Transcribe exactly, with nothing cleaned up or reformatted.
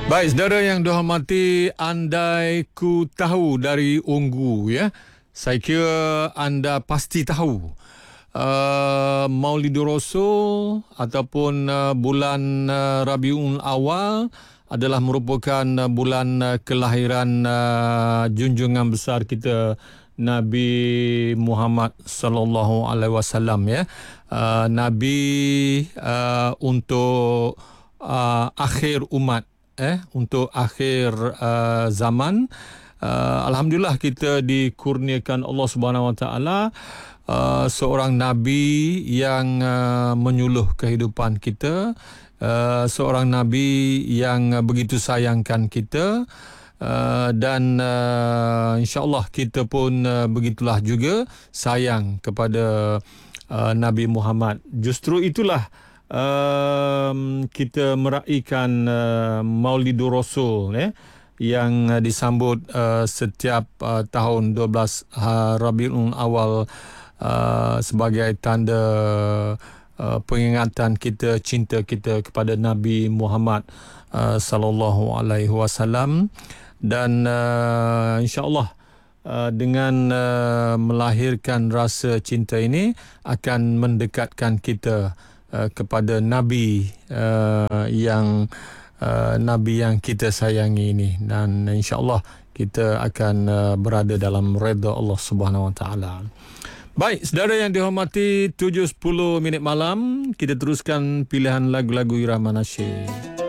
Baik, saudara yang dihormati, andai ku tahu dari Unggu, ya, saya kira anda pasti tahu uh, Maulidur Rasul ataupun uh, bulan uh, Rabiul Awal adalah merupakan uh, bulan uh, kelahiran uh, junjungan besar kita Nabi Muhammad sallallahu alaihi wasallam, ya. Uh, Nabi uh, untuk uh, akhir umat, eh untuk akhir uh, zaman. Uh, Alhamdulillah kita dikurniakan Allah Subhanahu Wa Taala uh, seorang nabi yang uh, menyuluh kehidupan kita, uh, seorang nabi yang uh, begitu sayangkan kita. Uh, dan uh, insya-Allah kita pun uh, begitulah juga sayang kepada uh, Nabi Muhammad. Justru itulah uh, kita meraihkan uh, Maulidur Rasul, eh, yang uh, disambut uh, setiap uh, tahun dua belas uh, Rabiul Awal uh, sebagai tanda uh, pengingatan kita, cinta kita kepada Nabi Muhammad uh, sallallahu alaihi wasallam. Dan uh, insya-Allah uh, dengan uh, melahirkan rasa cinta ini akan mendekatkan kita uh, kepada Nabi uh, yang uh, Nabi yang kita sayangi ini, dan insya-Allah kita akan uh, berada dalam redha Allah Subhanahu Wa Taala. Baik, saudara yang dihormati, tujuh sepuluh minit malam, kita teruskan pilihan lagu-lagu irama nasyid.